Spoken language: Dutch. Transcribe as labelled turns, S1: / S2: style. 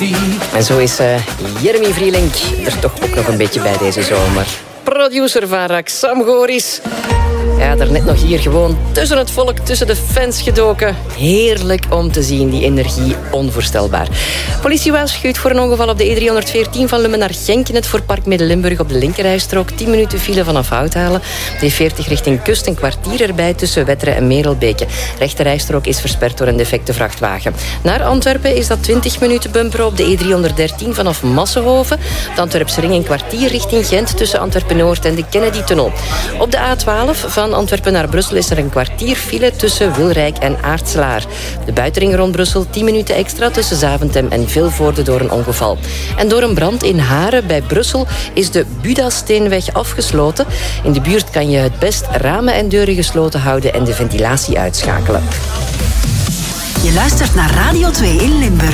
S1: En zo is Jeremy Vrielink er toch ook nog een beetje bij deze zomer. Producer van Raak, Sam Goris. Ja, daarnet nog hier gewoon tussen het volk, tussen de fans gedoken. Heerlijk om te zien, die energie, onvoorstelbaar. Politie waarschuwt voor een ongeval op de E314 van Lummen naar Genk in het voorpark Midden-Limburg op de linkerrijstrook. 10 minuten file vanaf Houthalen. De E40 richting Kust, een kwartier erbij tussen Wetteren en Merelbeke. Rechterrijstrook is versperd door een defecte vrachtwagen. Naar Antwerpen is dat 20 minuten bumperen op de E313 vanaf Massenhoven. De Antwerpse ring een kwartier richting Gent tussen Antwerpen-Noord en de Kennedy-tunnel. Op de A12 van Antwerpen naar Brussel is er een kwartier file tussen Wilrijk en Aartselaar. De buitenring rond Brussel 10 minuten extra tussen Zaventem en Vilvoorde door een ongeval. En door een brand in Haren bij Brussel is de Budasteenweg afgesloten. In de buurt kan je het best ramen en deuren gesloten houden en de ventilatie uitschakelen.
S2: Je luistert naar Radio 2 in Limburg.